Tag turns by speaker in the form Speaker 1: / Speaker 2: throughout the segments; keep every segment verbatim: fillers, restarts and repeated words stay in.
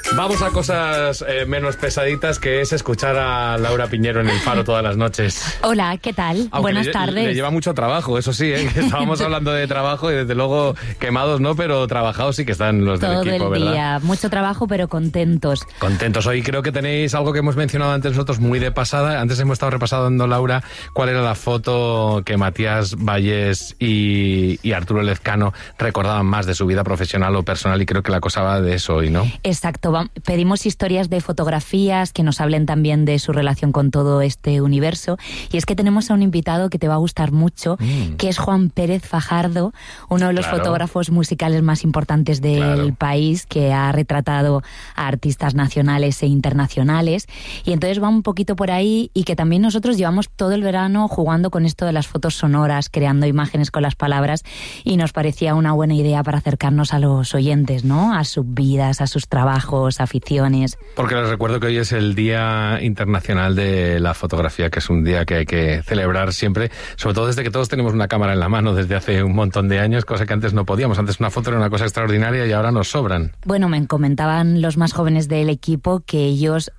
Speaker 1: Vamos a cosas eh, menos pesaditas, que es escuchar a Laura Piñero en El Faro todas las noches.
Speaker 2: Hola, ¿qué tal?
Speaker 1: Aunque
Speaker 2: Buenas
Speaker 1: le,
Speaker 2: tardes.
Speaker 1: Le lleva mucho trabajo, eso sí, ¿eh? Estábamos hablando de trabajo y desde luego quemados no, pero trabajados sí que están los
Speaker 2: Todo
Speaker 1: del equipo,
Speaker 2: el día,
Speaker 1: ¿verdad?
Speaker 2: mucho trabajo, pero contentos.
Speaker 1: Contentos. Hoy creo que tenéis algo que hemos mencionado antes nosotros muy de pasada. Antes hemos estado repasando, Laura, cuál era la foto que Matías Vallés y, y Arturo Lezcano recordaban más de su vida profesional o personal, y creo que la cosa va de eso hoy, ¿no?
Speaker 2: Exacto. Pedimos historias de fotografías que nos hablen también de su relación con todo este universo. Y es que tenemos a un invitado que te va a gustar mucho, mm. que es Juan Pérez Fajardo, uno de los claro. fotógrafos musicales más importantes del claro. país, que ha retratado a artistas nacionales e internacionales. Y entonces va un poquito por ahí, y que también nosotros llevamos todo el verano jugando con esto de las fotos sonoras, creando imágenes con las palabras, y nos parecía una buena idea para acercarnos a los oyentes, ¿no? A sus vidas, a sus trabajos, aficiones.
Speaker 1: Porque les recuerdo que hoy es el Día Internacional de la Fotografía, que es un día que hay que celebrar siempre, sobre todo desde que todos tenemos una cámara en la mano desde hace un montón de años, cosa que antes no podíamos. Antes una foto era una cosa extraordinaria y ahora nos sobran.
Speaker 2: Bueno, me comentaban los más jóvenes del equipo que ellos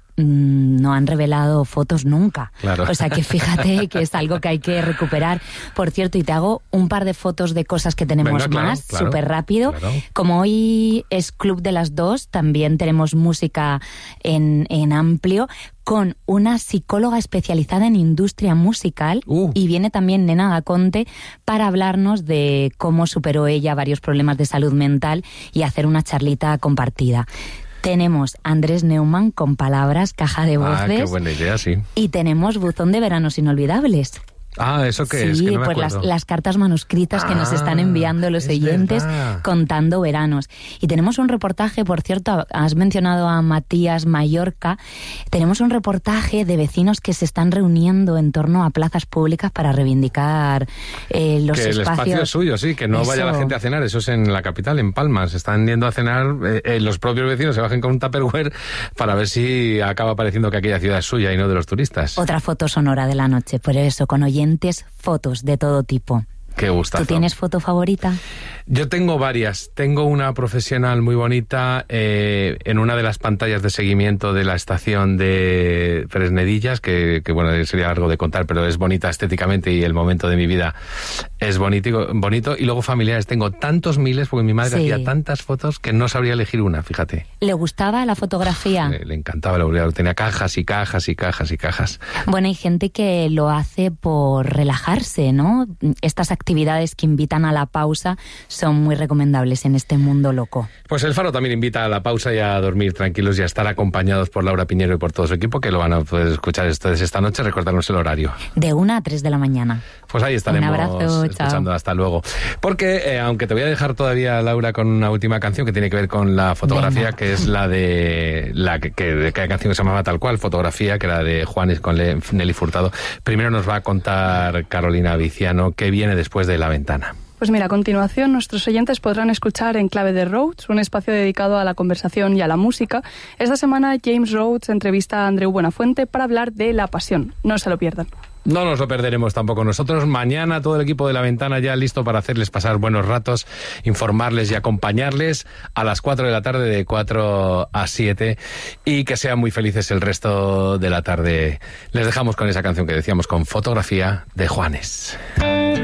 Speaker 2: no han revelado fotos nunca.
Speaker 1: Claro.
Speaker 2: O sea que fíjate que es algo que hay que recuperar. Por cierto, y te hago un par de fotos de cosas que tenemos
Speaker 1: Venga, claro,
Speaker 2: más,
Speaker 1: claro,
Speaker 2: súper rápido.
Speaker 1: Claro.
Speaker 2: Como hoy es Club de las Dos, también tenemos música en, en amplio, con una psicóloga especializada en industria musical,
Speaker 1: uh.
Speaker 2: y viene también Nena Daconte para hablarnos de cómo superó ella varios problemas de salud mental y hacer una charlita compartida. Tenemos Andrés Neumann con palabras, caja de voces.
Speaker 1: Ah, qué buena idea, sí.
Speaker 2: Y tenemos buzón de veranos inolvidables.
Speaker 1: Ah, ¿eso qué
Speaker 2: sí,
Speaker 1: es? Que no me
Speaker 2: pues las,
Speaker 1: acuerdo.
Speaker 2: las cartas manuscritas que
Speaker 1: ah,
Speaker 2: nos están enviando los oyentes
Speaker 1: verdad.
Speaker 2: contando veranos. Y tenemos un reportaje, por cierto, has mencionado a Matías Mallorca, tenemos un reportaje de vecinos que se están reuniendo en torno a plazas públicas para reivindicar eh, los
Speaker 1: que
Speaker 2: espacios.
Speaker 1: Que el espacio es suyo, sí, que no
Speaker 2: eso.
Speaker 1: vaya la gente a cenar, eso es en la capital, en Palma, se están yendo a cenar, eh, eh, los propios vecinos se bajen con un tupperware para ver si acaba pareciendo que aquella ciudad es suya y no de los turistas.
Speaker 2: Otra foto sonora de la noche, por eso, con oyentes fotos de todo tipo.
Speaker 1: Qué gustazo.
Speaker 2: ¿Tú tienes foto favorita?
Speaker 1: Yo tengo varias. Tengo una profesional muy bonita eh, en una de las pantallas de seguimiento de la estación de Fresnedillas, que, que bueno, sería largo de contar, pero es bonita estéticamente y el momento de mi vida es bonito. bonito. Y luego familiares, tengo tantos miles, porque mi madre sí. hacía tantas fotos que no sabría elegir una, fíjate.
Speaker 2: ¿Le gustaba la fotografía?
Speaker 1: Le, le encantaba la fotografía, tenía cajas y cajas y cajas y cajas.
Speaker 2: Bueno, hay gente que lo hace por relajarse, ¿no? Estas actividades que invitan a la pausa son muy recomendables en este mundo loco.
Speaker 1: Pues el Faro también invita a la pausa y a dormir tranquilos y a estar acompañados por Laura Piñero y por todo su equipo, que lo van a poder escuchar ustedes esta noche. Recordarnos el horario.
Speaker 2: De una a tres de la mañana.
Speaker 1: Pues ahí estaremos
Speaker 2: un abrazo,
Speaker 1: escuchando.
Speaker 2: Chao.
Speaker 1: Hasta luego. Porque, eh, aunque te voy a dejar todavía, Laura, con una última canción que tiene que ver con la fotografía, Venga. que es la de la que, que de cada canción que se llamaba tal cual, Fotografía, que era de Juanes con Le, Nelly Furtado. Primero nos va a contar Carolina Viciano qué viene después de La Ventana.
Speaker 3: Pues mira, a continuación nuestros oyentes podrán escuchar En Clave de Rhodes, un espacio dedicado a la conversación y a la música. Esta semana James Rhodes entrevista a Andreu Buenafuente para hablar de la pasión. No se lo pierdan.
Speaker 1: No nos lo perderemos tampoco nosotros. Mañana todo el equipo de La Ventana ya listo para hacerles pasar buenos ratos, informarles y acompañarles a las cuatro de la tarde, de cuatro a siete, y que sean muy felices el resto de la tarde. Les dejamos con esa canción que decíamos, con Fotografía, de Juanes.